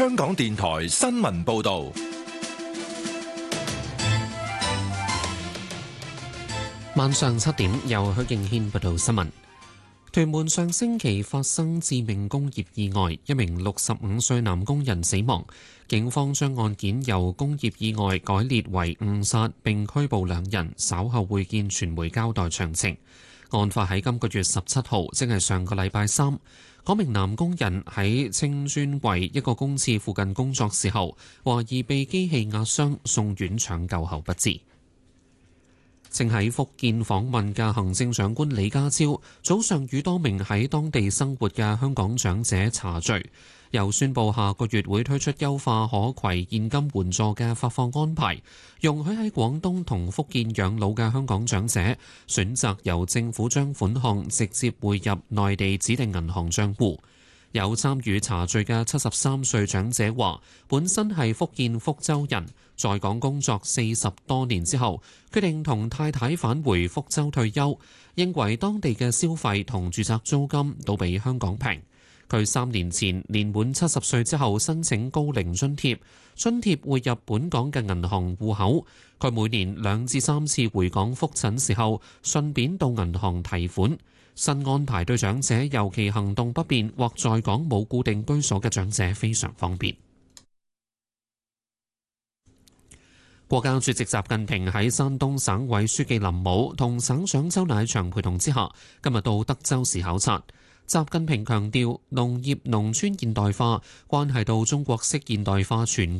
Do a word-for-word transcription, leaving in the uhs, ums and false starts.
香港電台新聞報道。 晚上七點，由許敬軒報道新聞。屯門上星期發生致命工業意外，一名六十五歲男工人死亡。警方將案件由工業意外改列為誤殺，並拘捕兩人，稍後會見傳媒交代詳情。案發喺今個月十七號，即係上個禮拜三。嗰名男工人喺青磚圍一個公廁附近工作時候，懷疑被機器壓傷，送院搶救後不治。正喺福建訪問嘅行政長官李家超，早上與多名喺當地生活嘅香港長者茶聚，又宣布下個月會推出優化可攜現金援助嘅發放安排，容許喺廣東同福建養老嘅香港長者選擇由政府將款項直接匯入內地指定銀行帳戶。有參與茶聚嘅七十三歲長者話，本身係福建福州人，在港工作四十多年之後，決定同太太返回福州退休，認為當地嘅消費同住宅租金都比香港平。佢三年前年滿七十歲之後申請高齡津貼，津貼匯入本港嘅銀行戶口。佢每年兩至三次回港覆診時候，順便到銀行提款。新安排對長者，尤其行動不便或在港冇固定居所嘅長者非常方便。國家主席習近平喺山東省委書記林武同省長周乃祥陪同之下，今日到德州市考察。習近平強調，農業農村現代化關係到中國式現代化全